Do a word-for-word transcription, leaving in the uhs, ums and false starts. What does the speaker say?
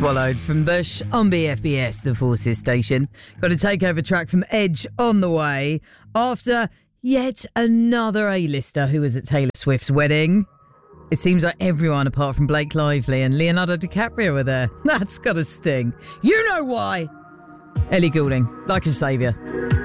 Swallowed from Bush on B F B S, the Forces station. Got a takeover track from Edge on the way after yet another A-lister who was at Taylor Swift's wedding. It seems like everyone apart from Blake Lively and Leonardo DiCaprio were there. That's got to sting. You know why. Ellie Goulding, Like a Saviour.